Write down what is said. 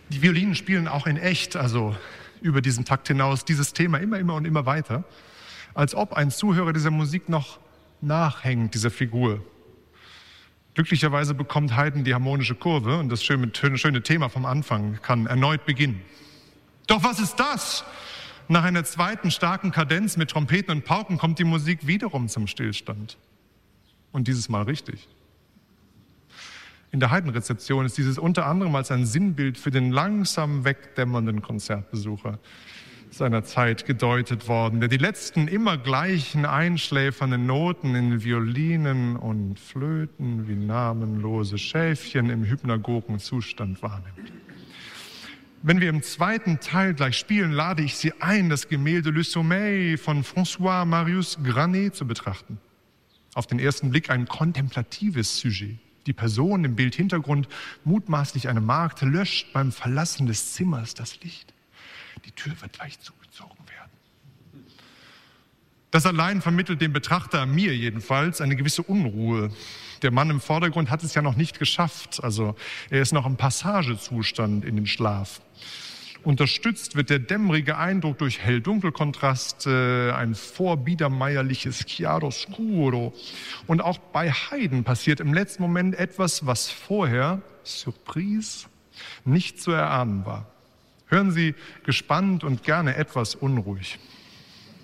Die Violinen spielen auch in echt, also über diesen Takt hinaus, dieses Thema immer und immer weiter, als ob ein Zuhörer dieser Musik noch nachhängt, dieser Figur. Glücklicherweise bekommt Haydn die harmonische Kurve und das schöne Thema vom Anfang kann erneut beginnen. Doch was ist das? Nach einer zweiten starken Kadenz mit Trompeten und Pauken kommt die Musik wiederum zum Stillstand. Und dieses Mal richtig. In der Haydn-Rezeption ist dieses unter anderem als ein Sinnbild für den langsam wegdämmernden Konzertbesucher seiner Zeit gedeutet worden, der die letzten immer gleichen einschläfernden Noten in Violinen und Flöten wie namenlose Schäfchen im hypnagogen Zustand wahrnimmt. Wenn wir im zweiten Teil gleich spielen, lade ich Sie ein, das Gemälde Le Sommeil von François Marius Granet zu betrachten. Auf den ersten Blick ein kontemplatives Sujet. Die Person im Bildhintergrund, mutmaßlich eine Magd, löscht beim Verlassen des Zimmers das Licht. Die Tür wird gleich zugezogen werden. Das allein vermittelt dem Betrachter, mir jedenfalls, eine gewisse Unruhe. Der Mann im Vordergrund hat es ja noch nicht geschafft, also er ist noch im Passagezustand in den Schlaf. Unterstützt wird der dämmerige Eindruck durch Hell-Dunkel-Kontraste, ein vorbiedermeierliches Chiaroscuro. Und auch bei Haydn passiert im letzten Moment etwas, was vorher, Surprise, nicht zu erahnen war. Hören Sie gespannt und gerne etwas unruhig.